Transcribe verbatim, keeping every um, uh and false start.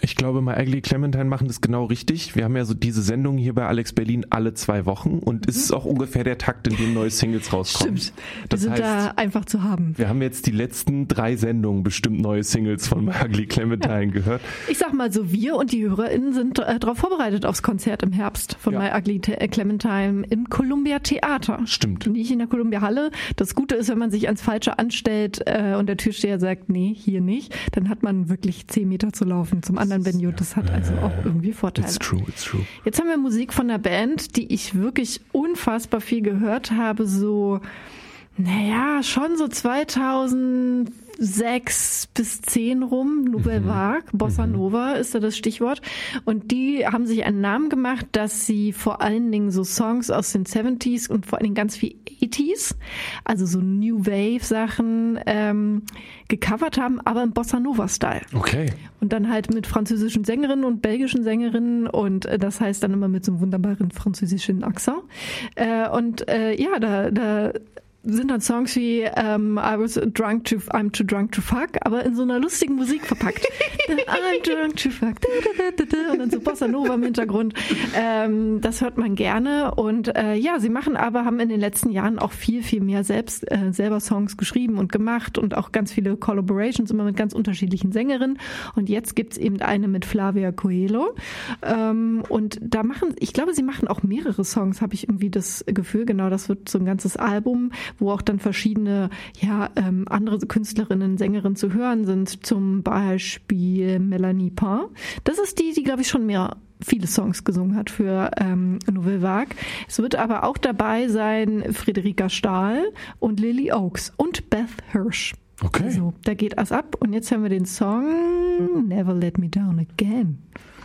Ich glaube, My Ugly Clementine machen das genau richtig. Wir haben ja so diese Sendung hier bei Alex Berlin alle zwei Wochen und mhm. es ist auch ungefähr der Takt, in dem neue Singles rauskommen. Stimmt, die das sind heißt, da einfach zu haben. Wir haben jetzt die letzten drei Sendungen bestimmt neue Singles von My Ugly Clementine ja. gehört. Ich sag mal so, wir und die HörerInnen sind äh, darauf vorbereitet aufs Konzert im Herbst von ja. My Ugly Clementine im Columbia Theater. Stimmt. Nicht in der Columbia Halle. Das Gute ist, wenn man sich ans Falsche anstellt äh, und der Türsteher sagt, nee, hier nicht, dann hat man wirklich zehn Meter zu laufen zum anderen Venue. Das hat also auch irgendwie Vorteile. It's true, it's true. Jetzt haben wir Musik von einer Band, die ich wirklich unfassbar viel gehört habe, so, naja, schon so zweitausendsechs bis zehn rum, Nouvelle Vague, Bossa Nova ist da das Stichwort. Und die haben sich einen Namen gemacht, dass sie vor allen Dingen so Songs aus den siebziger und vor allen Dingen ganz viel achtziger, also so New Wave Sachen, ähm, gecovert haben, aber im Bossa Nova Style. Okay. Und dann halt mit französischen Sängerinnen und belgischen Sängerinnen und äh, das heißt dann immer mit so einem wunderbaren französischen Akzent. Äh, und äh, ja, da, da sind dann Songs wie um, I was drunk to, I'm too drunk to fuck, aber in so einer lustigen Musik verpackt. I'm drunk to fuck. Und dann so Bossa Nova im Hintergrund. Ähm, das hört man gerne. Und äh, ja, sie machen aber, haben in den letzten Jahren auch viel, viel mehr selbst äh, selber Songs geschrieben und gemacht und auch ganz viele Collaborations immer mit ganz unterschiedlichen Sängerinnen. Und jetzt gibt's eben eine mit Flavia Coelho. Ähm, und da machen, ich glaube, sie machen auch mehrere Songs, habe ich irgendwie das Gefühl. Genau, das wird so ein ganzes Album, wo auch dann verschiedene, ja, ähm, andere Künstlerinnen, Sängerinnen zu hören sind, zum Beispiel Melanie Pain. Das ist die, die, glaube ich, schon mehr viele Songs gesungen hat für ähm, Nouvelle Vague. Es wird aber auch dabei sein Friederika Stahl und Lily Oaks und Beth Hirsch. Okay. Also, da geht was ab. Und jetzt hören wir den Song Never Let Me Down Again.